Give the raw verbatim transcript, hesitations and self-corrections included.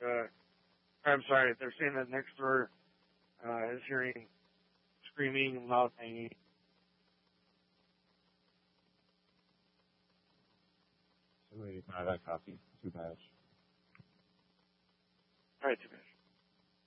uh, I'm sorry, they're saying that next door uh, is hearing screaming and loud banging. Somebody can have that copy. Too bad. All right, too bad.